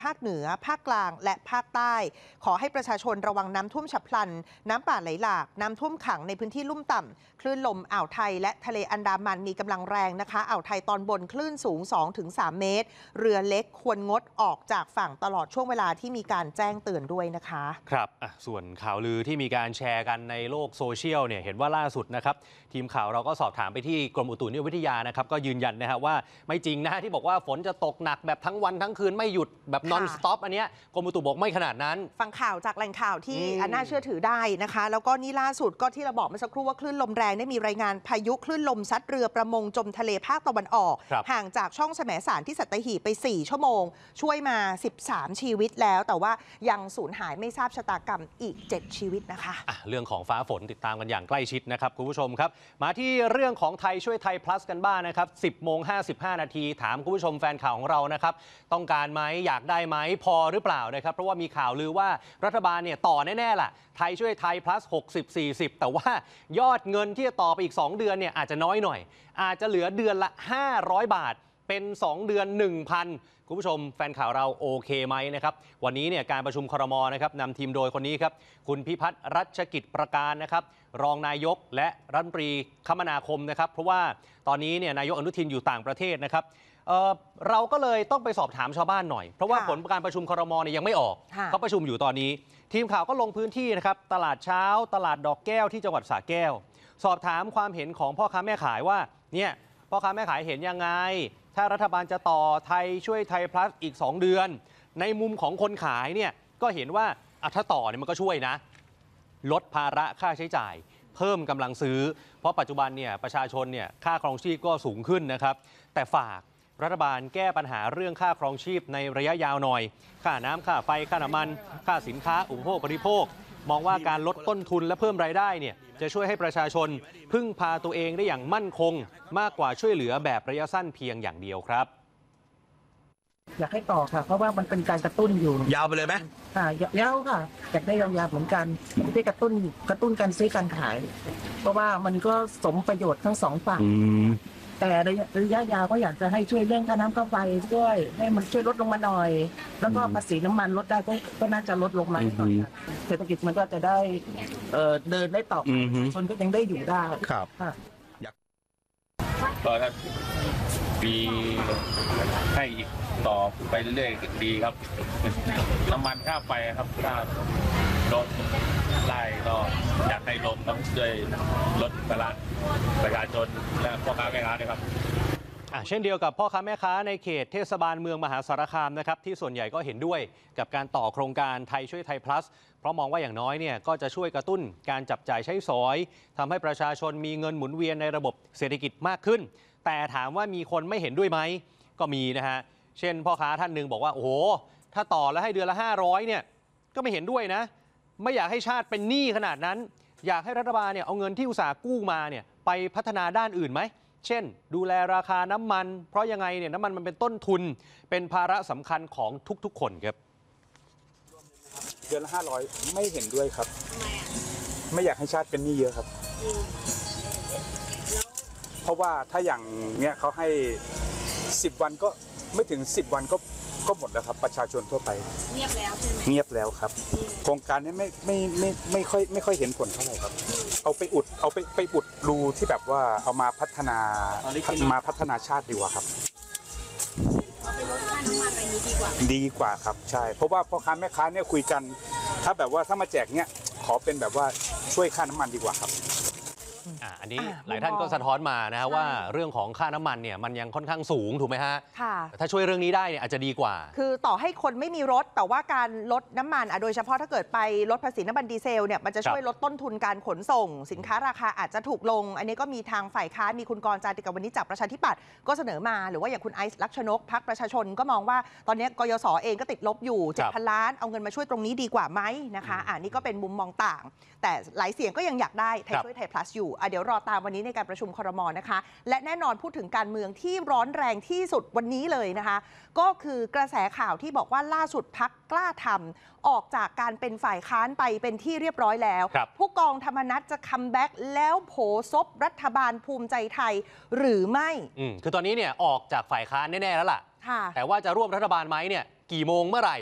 ภาคเหนือภาคกลางและภาคใต้ขอให้ประชาชนระวังน้ำท่วมฉับพลันน้ำป่าไหลหลากน้ำท่วมขังในพื้นที่ลุ่มต่ำคลื่นลมอ่าวไทยและทะเลอันดามันมีกำลังแรงนะคะอ่าวไทยตอนบนคลื่นสูง 2-3 เมตรเรือเล็กควรงดออกจากฝั่งตลอดช่วงเวลาที่มีการแจ้งเตือนด้วยนะคะครับส่วนข่าวลือที่มีการแชร์กันในโลกโซเชียลเนี่ยเห็นว่าล่าสุดนะครับทีมข่าวเราก็สอบถามไปที่กรมอุตุนิยมวิทยานะครับก็ยืนยันนะครับว่าไม่จริงนะที่บอกว่าฝนจะตกหนักแบบทั้งวันทั้งคืนไม่หยุดแบบนอนสต็อปอันเนี้ยกรมอุตุบอกไม่ขนาดนั้นฟังข่าวจากแหล่งข่าวที่น่าเชื่อถือได้นะคะแล้วก็นี่ล่าสุดก็ที่เราบอกเมื่อสักครู่ว่าคลื่นลมแรงได้มีรายงานพายุคลื่นลมซัดเรือประมงจมทะเลภาคตะวันออกห่างจากช่องแสมสารที่สัตหีบไป4ชั่วโมงช่วยมา13ชีวิตแล้วแต่ว่ายังสูญหายไม่ทราบชะตากรรมอีก7ชีวิตนะคะเรื่องของฟ้าฝนติดตามกันอย่างใกล้ชิดนะครับคุณผู้ชมครับมาที่เรื่องของไทยช่วยไทย plus กันบ้างนะครับ 10:55 นาทีถามคุณผู้ชมแฟนข่าวของเรานะครับต้องการไหมอยากได้ไหมพอหรือเปล่านะครับเพราะว่ามีข่าวลือว่ารัฐบาลเนี่ยต่อแน่ๆล่ะไทยช่วยไทย plus 60-40แต่ว่ายอดเงินที่จะต่อไปอีก2เดือนเนี่ยอาจจะน้อยหน่อยอาจจะเหลือเดือนละ500 บาทเป็น2เดือน 1,000 คุณผู้ชมแฟนข่าวเราโอเคไหมนะครับวันนี้เนี่ยการประชุมครม.นะครับนำทีมโดยคนนี้ครับคุณพิพัฒน์รัชกิจประการนะครับรองนายกและรัฐมนตรีคมนาคมนะครับเพราะว่าตอนนี้เนี่ยนายกอนุทินอยู่ต่างประเทศนะครับเราก็เลยต้องไปสอบถามชาวบ้านหน่อยเพราะว่าผลการประชุมครม.เนี่ยยังไม่ออกเขาประชุมอยู่ตอนนี้ทีมข่าวก็ลงพื้นที่นะครับตลาดเช้าตลาดดอกแก้วที่จังหวัดสระแก้วสอบถามความเห็นของพ่อค้าแม่ขายว่าเนี่ยพ่อค้าแม่ขายเห็นยังไงถ้ารัฐบาลจะต่อไทยช่วยไทย plus อีก2เดือนในมุมของคนขายเนี่ยก็เห็นว่าถ้าต่อเนี่ยมันก็ช่วยนะลดภาระค่าใช้จ่ายเพิ่มกำลังซื้อเพราะปัจจุบันเนี่ยประชาชนเนี่ยค่าครองชีพก็สูงขึ้นนะครับแต่ฝากรัฐบาลแก้ปัญหาเรื่องค่าครองชีพในระยะยาวหน่อยค่าน้ำค่าไฟค่าน้ำมันค่าสินค้าอุปโภคบริโภคมองว่าการลดต้นทุนและเพิ่มรายได้เนี่ยจะช่วยให้ประชาชนพึ่งพาตัวเองได้อย่างมั่นคงมากกว่าช่วยเหลือแบบระยะสั้นเพียงอย่างเดียวครับอยากให้ต่อค่ะเพราะว่ามันเป็นการกระตุ้นอยู่ยาวไปเลยไหมค่ะยาวค่ะอยากได้ยาวๆเหมือนกันที่กระตุ้นการซื้อการขายเพราะว่ามันก็สมประโยชน์ทั้งสองฝ่ายแต่ระยะยาวก็อยากจะให้ช่วยเรื่องค่าน้ำค่าไฟด้วยให้มันช่วยลดลงมาหน่อยแล้วก็ภาษีน้ำมันลดได้ก็น่าจะลดลงมาหน่อยเศรษฐกิจมันก็จะได้เดินได้ต่อคนก็ยังได้อยู่ได้ครับก็ถ้ามีให้อีกต่อไปเรื่อยๆดีครับน้ำมันค่าไฟครับถ้าลดได้ก็อยากให้ลงต้องช่วยลดภาระประชาชนและพ่อค้าแม่ค้าด้วยครับเช่นเดียวกับพ่อค้าแม่ค้าในเขตเทศบาลเมืองมหาสารคามนะครับที่ส่วนใหญ่ก็เห็นด้วยกับการต่อโครงการไทยช่วยไทย plus เพราะมองว่าอย่างน้อยเนี่ยก็จะช่วยกระตุ้นการจับจ่ายใช้สอยทำให้ประชาชนมีเงินหมุนเวียนในระบบเศรษฐกิจมากขึ้นแต่ถามว่ามีคนไม่เห็นด้วยไหมก็มีนะฮะเช่นพ่อค้าท่านหนึ่งบอกว่าโอ้โหถ้าต่อแล้วให้เดือนละ500เนี่ยก็ไม่เห็นด้วยนะไม่อยากให้ชาติเป็นหนี้ขนาดนั้นอยากให้รัฐบาลเนี่ยเอาเงินที่อุตสาห์กู้มาเนี่ยไปพัฒนาด้านอื่นไหมเช่นดูแลราคาน้ำมันเพราะยังไงเนี่ยน้ำมันเป็นต้นทุนเป็นภาระสำคัญของทุกๆคนครับเดือนละ500ไม่เห็นด้วยครับไม่อยากให้ชาติเป็นหนี้เยอะครับเพราะว่าถ้าอย่างเนี้ยเขาให้10 วันก็ไม่ถึง10 วันก็หมดแล้วครับประชาชนทั่วไปเงียบแล้วใช่ไหมเงียบแล้วครับโครงการนี้ไม่ค่อยเห็นผลเท่าไหร่ครับเอาไปอุดรูที่แบบว่าเอามาพัฒนาชาติดีกว่าครับดีกว่าครับใช่เพราะว่าพ่อค้าแม่ค้าเนี่ยคุยกันถ้าแบบว่าถ้ามาแจกเนี่ยขอเป็นแบบว่าช่วยค่าน้ำมันดีกว่าครับอันนี้หลายท่านก็สะท้อนมานะว่าเรื่องของค่าน้ำมันเนี่ยมันยังค่อนข้างสูงถูกไหมฮะค่ะถ้าช่วยเรื่องนี้ได้เนี่ยอาจจะดีกว่าคือต่อให้คนไม่มีรถแต่ว่าการลดน้ำมันโดยเฉพาะถ้าเกิดไปลดภาษีน้ำมันดีเซลเนี่ยมันจะช่วยลดต้นทุนการขนส่งสินค้าราคาอาจจะถูกลงอันนี้ก็มีทางฝ่ายค้านมีคุณกรณ์ จาติกาวนิชจากประชาธิปัตย์ก็เสนอมาหรือว่าอย่างคุณไอซ์ลักษณกพรรคประชาชนก็มองว่าตอนนี้กยศเองก็ติดลบอยู่ 7,000 ล้านเอาเงินมาช่วยตรงนี้ดีกว่าไหมนะคะนี่ก็เป็นมุมมองต่างแต่หลายเสียงก็ยังอยากได้ไทยช่วยไทย plus อยู่เดี๋ยวรอตามวันนี้ในการประชุมครม.นะคะและแน่นอนพูดถึงการเมืองที่ร้อนแรงที่สุดวันนี้เลยนะคะก็คือกระแสข่าวที่บอกว่าล่าสุดพรรคกล้าทำออกจากการเป็นฝ่ายค้านไปเป็นที่เรียบร้อยแล้วผู้กองธรรมนัสจะคัมแบ็กแล้วโผซบรัฐบาลภูมิใจไทยหรือไม่คือตอนนี้เนี่ยออกจากฝ่ายค้านแน่ๆแล้วล่ะแต่ว่าจะร่วมรัฐบาลไหมเนี่ยกี่โมงเมื่อไหร่